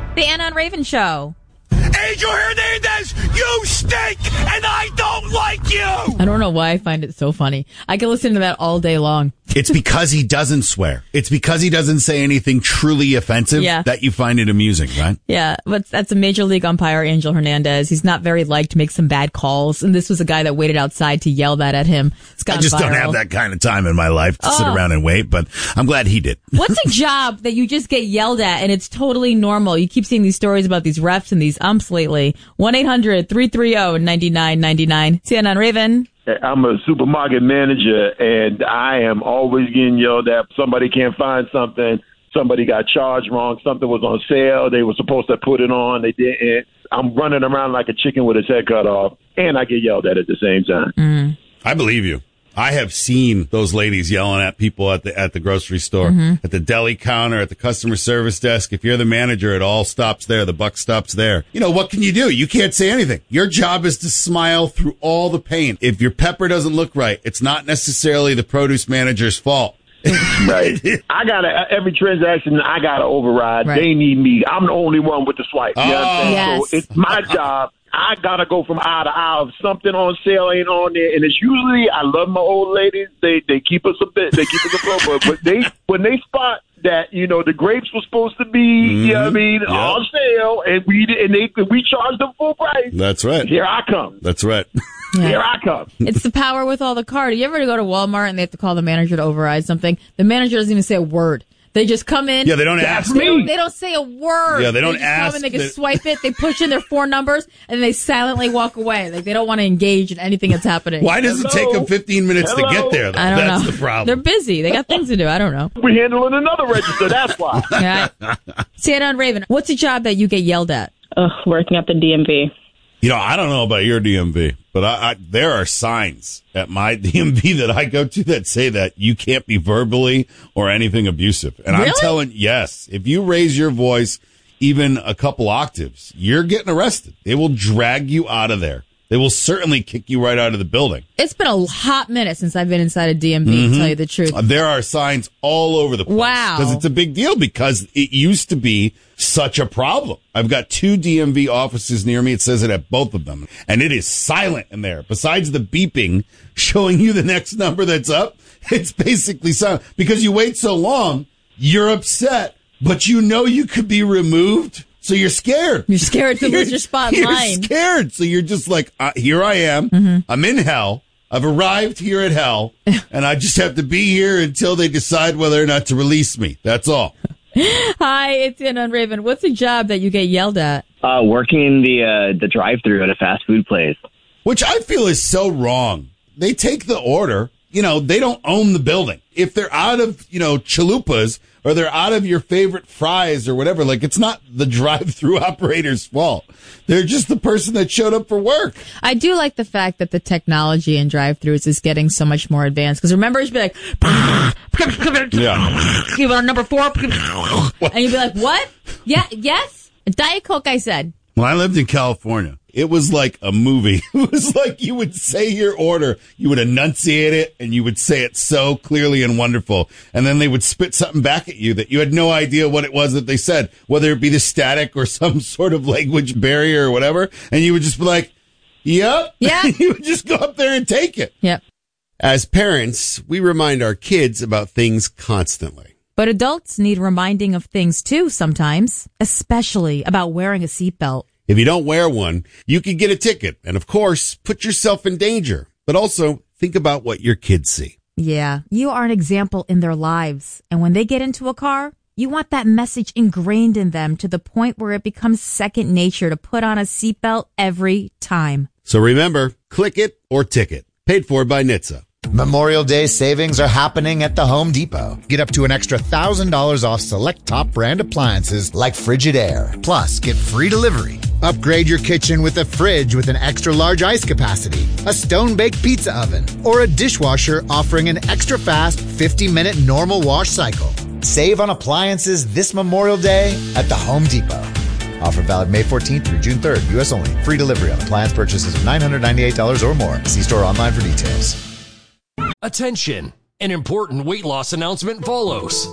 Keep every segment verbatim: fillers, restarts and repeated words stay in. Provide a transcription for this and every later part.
The Anna and Raven Show. Angel Hernandez, you stink, and I don't like you! I don't know why I find it so funny. I can listen to that all day long. It's because he doesn't swear. It's because he doesn't say anything truly offensive yeah. that you find it amusing, right? Yeah, but that's a major league umpire, Angel Hernandez. He's not very liked, makes some bad calls, and this was a guy that waited outside to yell that at him. It's I just viral. don't have that kind of time in my life to oh. sit around and wait, but I'm glad he did. What's a job that you just get yelled at and it's totally normal? You keep seeing these stories about these refs and these umps lately. one eight hundred three three zero nine nine nine nine. C N N Raven. I'm a supermarket manager, and I am always getting yelled at. Somebody can't find something. Somebody got charged wrong. Something was on sale. They were supposed to put it on. They didn't. I'm running around like a chicken with his head cut off, and I get yelled at at the same time. Mm. I believe you. I have seen those ladies yelling at people at the at the grocery store, mm-hmm. at the deli counter, at the customer service desk. If you're the manager, it all stops there. The buck stops there. You know, what can you do? You can't say anything. Your job is to smile through all the pain. If your pepper doesn't look right, it's not necessarily the produce manager's fault. Right. I got to, every transaction, I got to override. Right. They need me. I'm the only one with the swipe. You oh. know what I'm saying? Yes. So it's my job. I got to go from eye to eye. If something on sale ain't on there, and it's usually, I love my old ladies. They they keep us a bit, they keep us afloat. But when they, when they spot that, you know, the grapes were supposed to be, mm-hmm. you know what I mean, yep. on sale, and we and they we charge them full price. That's right. Here I come. That's right. Yeah. Here I come. It's the power with all the card. You ever go to Walmart and they have to call the manager to override something? The manager doesn't even say a word. They just come in. Yeah, they don't ask. They don't, they don't say a word. Yeah, they don't they just ask. Come in, they can they... swipe it. They push in their four numbers, and they silently walk away. Like they don't want to engage in anything that's happening. Why does Hello? it take them fifteen minutes Hello? to get there, though? I don't That's know. the problem. They're busy. They got things to do. I don't know. We're handling another register. That's why. Yeah. Santa and Raven, what's a job that you get yelled at? Ugh, working at the D M V. You know, I don't know about your D M V, but I, I, there are signs at my D M V that I go to that say that you can't be verbally or anything abusive. And really? I'm telling, yes, if you raise your voice even a couple octaves, you're getting arrested. They will drag you out of there. They will certainly kick you right out of the building. It's been a hot minute since I've been inside a D M V, mm-hmm. to tell you the truth. There are signs all over the place. Wow. Because it's a big deal, because it used to be such a problem. I've got two D M V offices near me. It says it at both of them. And it is silent in there. Besides the beeping showing you the next number that's up, it's basically silent. Because you wait so long, you're upset, but you know you could be removed. So you're scared. You're scared to lose your spot in you're line. You're scared. So you're just like, uh, here I am. Mm-hmm. I'm in hell. I've arrived here at hell. And I just have to be here until they decide whether or not to release me. That's all. Hi, it's Anna and Raven. What's a job that you get yelled at? Uh, working the uh, the drive-thru at a fast food place. Which I feel is so wrong. They take the order. You know, they don't own the building. If they're out of, you know, chalupas, or they're out of your favorite fries or whatever, like, it's not the drive-through operator's fault. They're just the person that showed up for work. I do like the fact that the technology in drive-thrus is getting so much more advanced. Because remember, it'd be like, yeah. You want number four? And you'd be like, what? Yeah, yes? Diet Coke, I said. When I lived in California, it was like a movie. It was like you would say your order, you would enunciate it, and you would say it so clearly and wonderful. And then they would spit something back at you that you had no idea what it was that they said, whether it be the static or some sort of language barrier or whatever. And you would just be like, yep. Yeah. You would just go up there and take it. Yep. As parents, we remind our kids about things constantly. But adults need reminding of things too sometimes, especially about wearing a seatbelt. If you don't wear one, you could get a ticket and, of course, put yourself in danger. But also, think about what your kids see. Yeah, you are an example in their lives. And when they get into a car, you want that message ingrained in them to the point where it becomes second nature to put on a seatbelt every time. So remember, click it or ticket. Paid for by N H T S A. Memorial Day savings are happening at the Home Depot. Get up to an extra one thousand dollars off select top brand appliances like Frigidaire. Plus, get free delivery. Upgrade your kitchen with a fridge with an extra large ice capacity, a stone-baked pizza oven, or a dishwasher offering an extra fast fifty minute normal wash cycle. Save on appliances this Memorial Day at the Home Depot. Offer valid May fourteenth through June third. U S only. Free delivery on appliance purchases of nine hundred ninety-eight dollars or more. See store online for details. Attention! An important weight loss announcement follows.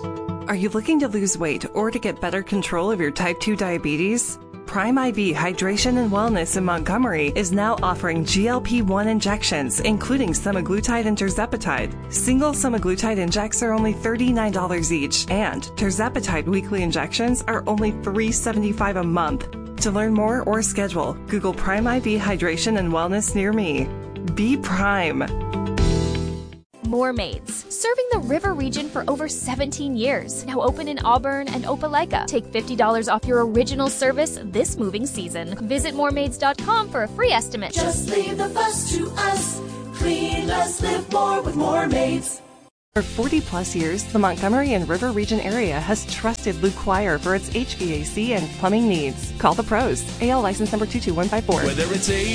Are you looking to lose weight or to get better control of your type two diabetes? Prime I V Hydration and Wellness in Montgomery is now offering G L P one injections, including semaglutide and tirzepatide. Single semaglutide injects are only thirty-nine dollars each, and tirzepatide weekly injections are only three dollars and seventy-five cents a month. To learn more or schedule, Google Prime I V Hydration and Wellness near me. Be Prime. More Maids, serving the River region for over seventeen years. Now open in Auburn and Opelika. Take fifty dollars off your original service this moving season. Visit more maids dot com for a free estimate. Just leave the fuss to us. Clean less, live more with More Maids. For forty plus years, the Montgomery and River Region area has trusted Luke Choir for its H V A C and plumbing needs. Call the pros. A L license number two two one five four. Whether it's a